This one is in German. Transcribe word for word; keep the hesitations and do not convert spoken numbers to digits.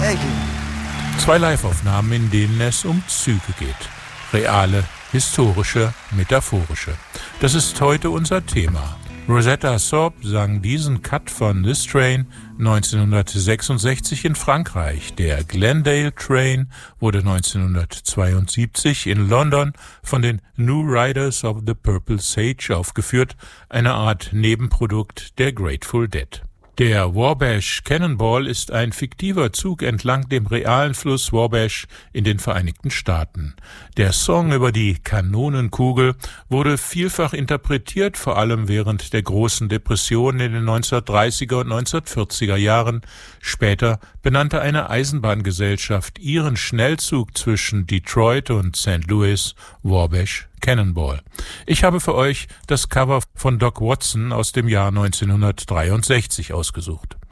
Thank you. Zwei Live-Aufnahmen, in denen es um Züge geht. Reale, historische, metaphorische. Das ist heute unser Thema. Rosetta Tharpe sang diesen Cut von This Train neunzehnhundertsechsundsechzig in Frankreich. Der Glendale Train wurde neunzehnhundertzweiundsiebzig in London von den New Riders of the Purple Sage aufgeführt, eine Art Nebenprodukt der Grateful Dead. Der Wabash Cannonball ist ein fiktiver Zug entlang dem realen Fluss Wabash in den Vereinigten Staaten. Der Song über die Kanonenkugel wurde vielfach interpretiert, vor allem während der großen Depression in den neunzehnhundertdreißiger und neunzehnhundertvierziger Jahren. Später benannte eine Eisenbahngesellschaft ihren Schnellzug zwischen Detroit und Sankt Louis Wabash Cannonball. Ich habe für euch das Cover von Doc Watson aus dem Jahr neunzehnhundertdreiundsechzig ausgesucht.